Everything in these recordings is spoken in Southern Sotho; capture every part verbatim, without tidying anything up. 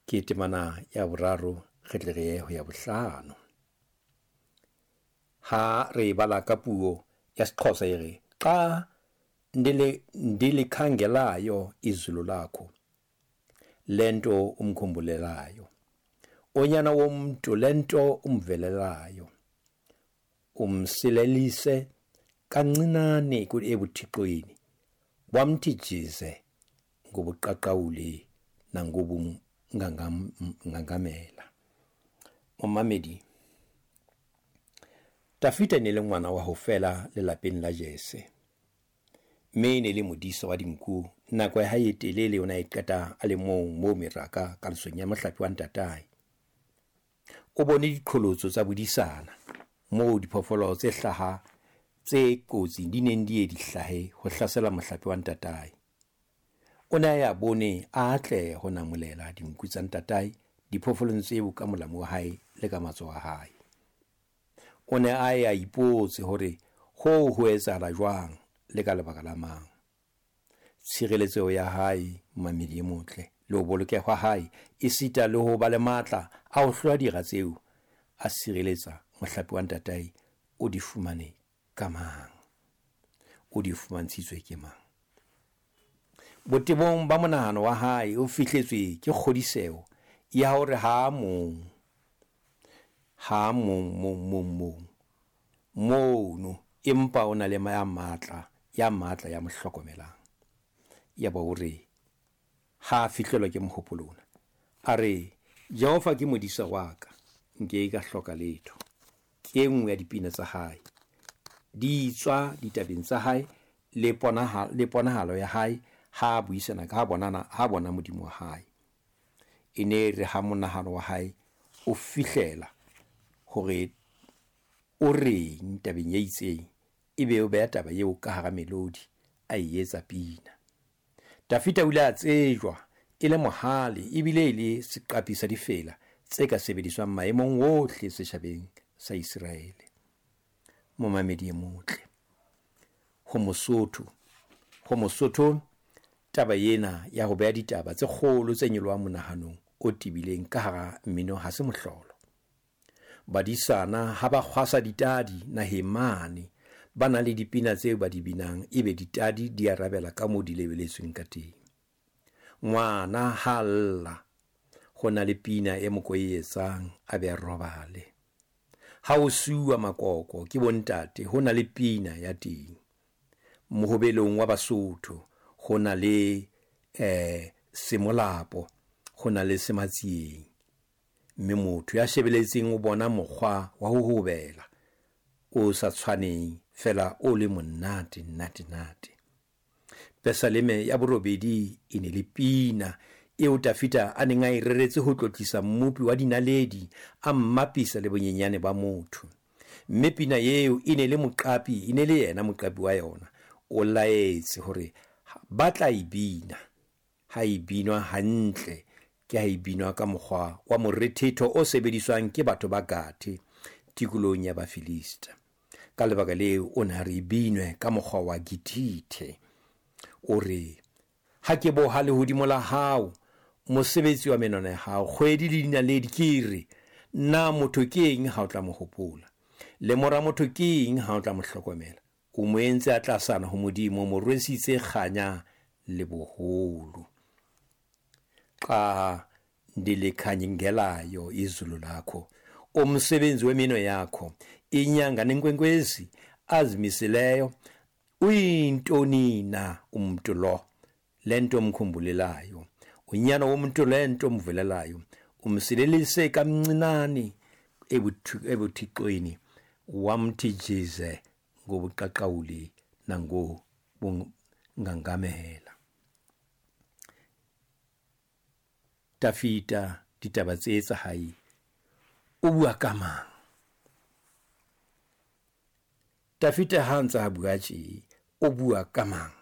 ke temana ya boraro re re ho ya bohlano. Ha re bala ka puo ya Sixhosa ere xa ndile ndilikhangelayo izulu lakho lento umkhumbulelayo, onyana womntu lento umvelelayo, umsilelise kancinane ebuthixweni wamthijize ngobuqaqawuli nangobungangamela. Momamedi, Dafita ne le ngwana wa ho fela lelapeng la Jese, mme ne le modisa wa dinku nako ya hae telele ona e qeta a le mong mo meraka ka lesong ya mohlapi wa ntatae. O bone diqholotso tsa bodisana mo diphoofolo tse hlaha tse kotsi di neng di e di hlahe ho hlasela mohlapi wa ntatae. O ne ya bone a atle ho namolela dinku tsa ntatae diphoofolong tseo ka molamo wa hae le ka matsoho a hae. O ne a ya ipotse hore ho ho etsahala jwang le ka lebaka la mang. Tshireletso ya hae mamedi e motle le ho bolokeha hae e sita le ho ba le matla a ho hlola dira tseo a sireletsa mohlapi wa ntatae o di fumane ka mang, o di fumantshitswe ke mang. Botebong ba monahano wa hae o fihletswe ke kgodiseho ya hore ha mong ha mong mong mong mong mono empa o na le ya matla ya matla ya mohlokomelang. Ya ba hore ha fihlelwa ke mohopolona a re Jehova ke modisa wa ka, nke ka hloka letho. Ke nngwe ya dipina tsa hae di tswa ditabeng tsa hae le ponahalo le ponahalo ya hae ha buisana ka bonana ha bona modimo wa hae. E ne re ha monahano wa hae o fihlela hore o reng tabeng ya itseng ebe o beha taba eo ka hara melodi a e etsa pina. Dafita o ile a tsejwa e le mohale ebile e le seqapi sa difela tse ka sebediswang maemong ohle setjhabeng sa Israele. Momamedi e motle, ho Mosotho ho Mosotho taba yena ya ho beha ditaba tse kgolo tse nyolwang monahanong o tibileng ka hara mmino ha se mohlolo. Badisana ha ba kgwasa ditadi naheng mane ba na le dipina tseo ba di binang ebe ditadi di arabela ka mo di lebeletsweng ka teng. Ngwana ha lla ho na le pina e mo koetsang a be a robale. Ha o suwa makoko ke bontate ho na le pina ya teng. Mohobelong wa Basotho ho na le eh semolapo, ho na le sematsieng. Mme motho ya shebeletseng o bona mokgwa wa ho hobela o sa tshwaneng fela o le monate nate nate. Pesaleme ya borobedi e ne le pina eo Dafita a neng a e reretse ho tlotlisa mmupi wa dinaledi a mmapisa le bonyenyane ba motho. Mme pina eo e ne le moqapi e ne le yena moqapi wa yona o laetse hore ba tla e bina ha e binwa hantle ke ha e binwa ka mokgwa wa morethetho o sebediswang ke batho ba Gathi tikolong ya Bafilista. Ka lebaka leo o na re binwe ka mokgwa wa gitithe. O re ha ke boha le hodimo la hao mosebetsi wa menwana ya hao kgwedi le dinaledi ke re na motho ke eng ha o tla mo hopola le mora motho ke eng ha o tla mo hlokomela. O mo entse a tlasana ho modimo mo rwesitse kganya le boholo. Xa ndilikhangelayo izulu lakho umsebenzi wemino yakho inyanga nenkwenkwezi azimisileyo uyintoni na umuntu lo lento omkhumbulelayo, unyana womuntu lento omvelelayo, umsilelise kamncinane ebuthixweni wamthijize ngobuqaqawuli nangobungangamela. Dafita ditaba tse tsa hae o bua ka mang? Dafita ha ntse a bua tje o bua ka mang?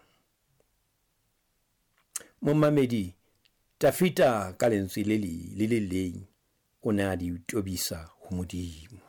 Momamedi, Dafita ka lentswe le le le leng o ne a di tobisa ho Modimo.